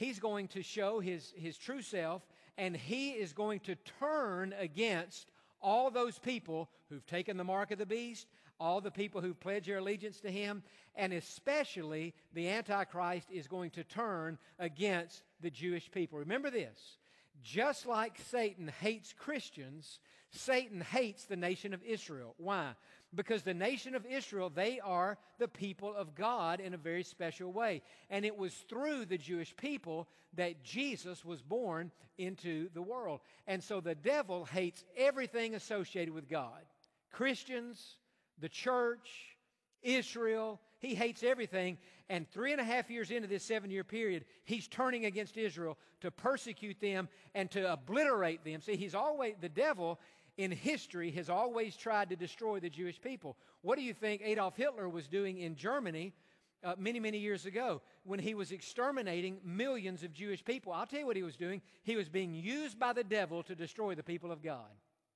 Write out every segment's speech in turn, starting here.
he's going to show his true self, and he is going to turn against all those people who've taken the mark of the beast, all the people who've pledged their allegiance to him, and especially the Antichrist is going to turn against the Jewish people. Remember this, just like Satan hates Christians, Satan hates the nation of Israel. Why? Because the nation of Israel, they are the people of God in a very special way. And it was through the Jewish people that Jesus was born into the world. And so the devil hates everything associated with God. Christians, the church, Israel, he hates everything. And 3.5 years into this 7-year period, he's turning against Israel to persecute them and to obliterate them. See, the devil in history has always tried to destroy the Jewish people. What do you think Adolf Hitler was doing in Germany many, many years ago when he was exterminating millions of Jewish people? I'll tell you what he was doing. He was being used by the devil to destroy the people of God.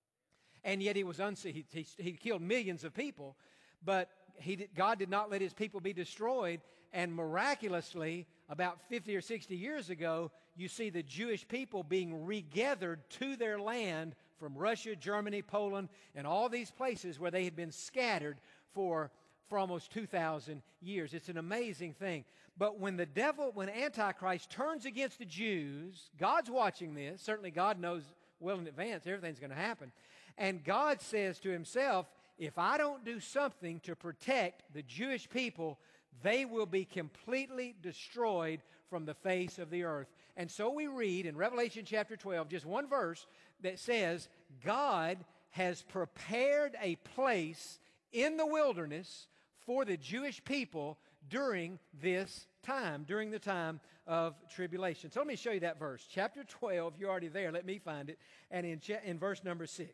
And yet he killed millions of people, but God did not let his people be destroyed. And miraculously, about 50 or 60 years ago, you see the Jewish people being regathered to their land from Russia, Germany, Poland, and all these places where they had been scattered for almost 2,000 years. It's an amazing thing. But when Antichrist turns against the Jews, God's watching this. Certainly God knows well in advance everything's going to happen. And God says to himself, if I don't do something to protect the Jewish people, they will be completely destroyed from the face of the earth. And so we read in Revelation chapter 12, just one verse, that says, God has prepared a place in the wilderness for the Jewish people during this time, during the time of tribulation. So let me show you that verse. Chapter 12, you're already there. Let me find it. And in verse number 6.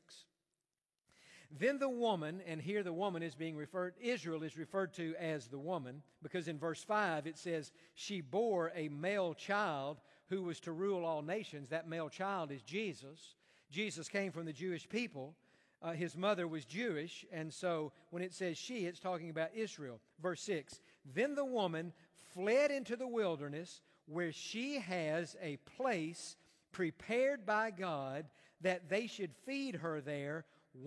Then the woman, and here the woman is being referred, Israel is referred to as the woman, because in verse 5 it says, she bore a male child who was to rule all nations. That male child is Jesus. Jesus came from the Jewish people. His mother was Jewish, and so when it says she, it's talking about Israel. Verse 6, then the woman fled into the wilderness where she has a place prepared by God that they should feed her there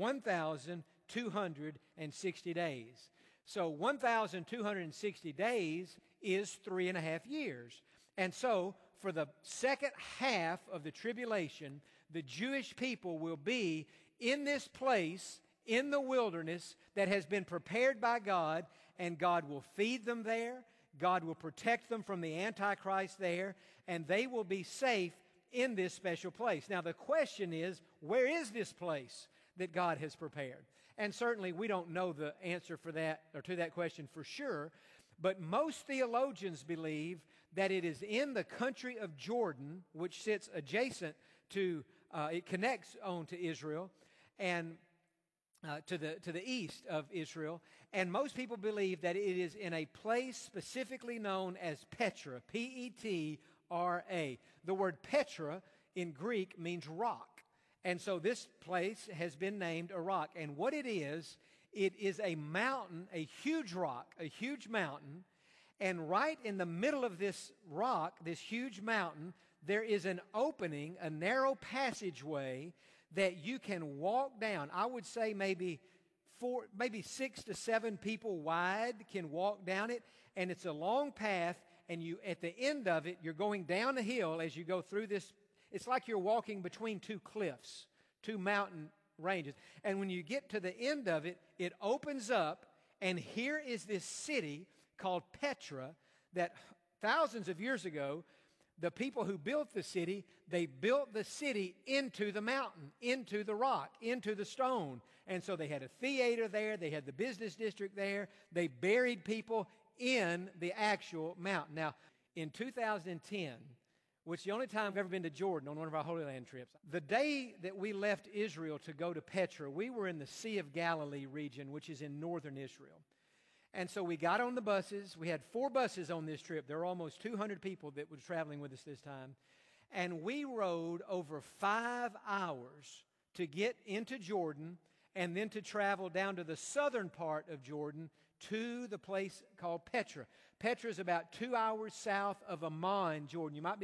1,260 days. So 1,260 days is 3.5 years. And so for the second half of the tribulation, the Jewish people will be in this place in the wilderness that has been prepared by God, and God will feed them there. God will protect them from the Antichrist there, and they will be safe in this special place. Now the question is, where is this place that God has prepared? And certainly we don't know the answer for that or to that question for sure, but most theologians believe that it is in the country of Jordan, which sits adjacent to, it connects on to Israel and to the east of Israel. And most people believe that it is in a place specifically known as Petra, P-E-T-R-A. The word Petra in Greek means rock. And so this place has been named a rock. And what it is a mountain, a huge rock, a huge mountain. And right in the middle of this rock, this huge mountain, there is an opening, a narrow passageway that you can walk down. I would say maybe 6 to 7 people wide can walk down it. And it's a long path. And at the end of it, you're going down a hill as you go through this. It's like you're walking between two cliffs, two mountain ranges. And when you get to the end of it, it opens up, and here is this city called Petra that thousands of years ago, the people who built the city, they built the city into the mountain, into the rock, into the stone. And so they had a theater there, they had the business district there, they buried people in the actual mountain. Now, in 2010, which is the only time I've ever been to Jordan on one of our Holy Land trips. The day that we left Israel to go to Petra, we were in the Sea of Galilee region, which is in northern Israel. And so we got on the buses. We had 4 buses on this trip. There were almost 200 people that were traveling with us this time. And we rode over 5 hours to get into Jordan and then to travel down to the southern part of Jordan to the place called Petra. Petra is about 2 hours south of Amman, Jordan. You might be